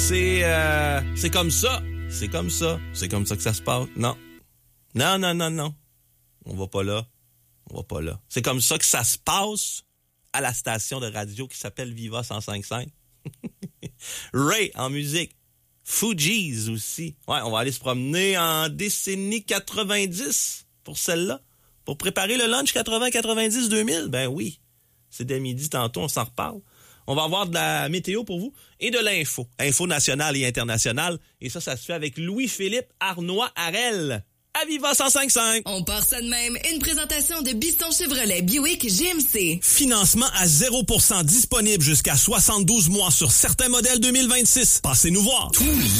c'est comme ça. C'est comme ça. C'est comme ça que ça se passe. Non. Non. On va pas là. C'est comme ça que ça se passe à la station de radio qui s'appelle Viva 105.5. Ray en musique. Fugees aussi. Ouais, on va aller se promener en décennie 90 pour celle-là. Pour préparer le lunch 80-90-2000. Ben oui. C'est dès midi tantôt, on s'en reparle. On va avoir de la météo pour vous et de l'info. Info nationale et internationale. Et ça se fait avec Louis-Philippe Arnois-Harel. À Viva 105.5. On part ça de même. Une présentation de Bisson Chevrolet Buick GMC. Financement à 0% disponible jusqu'à 72 mois sur certains modèles 2026. Passez nous voir.